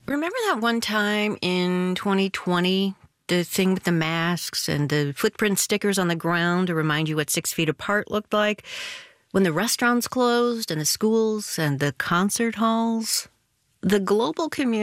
Remember that one time in 2020, the thing with the masks and the footprint stickers on the ground to remind you what 6 feet apart looked like? When the restaurants closed and the schools and the concert halls? The global community